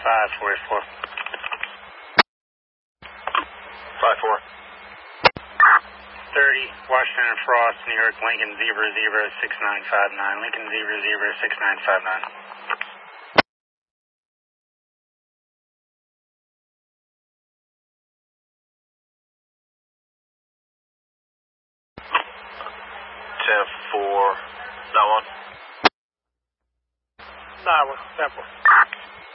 544. 5-4. 30, Washington and Frost, New York, Lincoln 006959. Lincoln 006959. That one. 9-1, 10-4.